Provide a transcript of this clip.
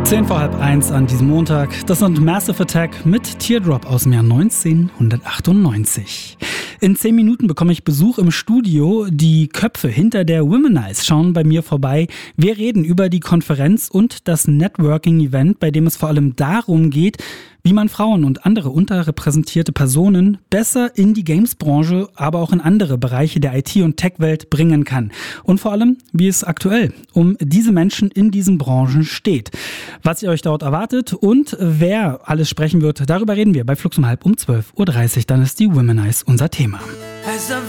10:30 an diesem Montag. Das sind Massive Attack mit Teardrop aus dem Jahr 1998. In 10 Minuten bekomme ich Besuch im Studio. Die Köpfe hinter der Womanize schauen bei mir vorbei. Wir reden über die Konferenz und das Networking-Event, bei dem es vor allem darum geht, wie man Frauen und andere unterrepräsentierte Personen besser in die Games-Branche, aber auch in andere Bereiche der IT- und Tech-Welt bringen kann. Und vor allem, wie es aktuell um diese Menschen in diesen Branchen steht. Was ihr euch dort erwartet und wer alles sprechen wird, darüber reden wir bei Flux um 11:30 Uhr. Dann ist die Womanize unser Thema.